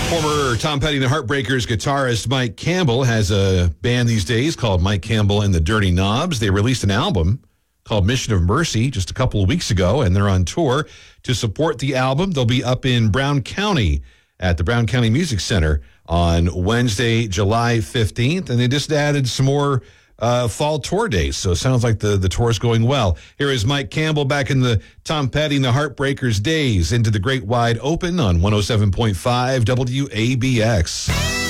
Former Tom Petty and the Heartbreakers guitarist Mike Campbell has a band these days called Mike Campbell and the Dirty Knobs. They released an album called Mission of Mercy just a couple of weeks ago, and they're on tour to support the album. They'll be up in Brown County at the Brown County Music Center on Wednesday, July 15th, and they just added some more fall tour days, so it sounds like the tour is going well. Here is Mike Campbell back in the Tom Petty and the Heartbreakers days into the Great Wide Open on 107.5 WABX.